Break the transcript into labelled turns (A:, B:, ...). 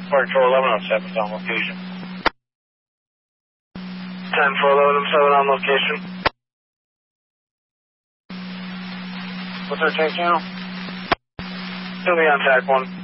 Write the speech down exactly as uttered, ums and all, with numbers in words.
A: Departure eleven oh seven is on location.
B: ten four eleven oh seven on location.
A: What's our tank channel?
B: Still be on track one.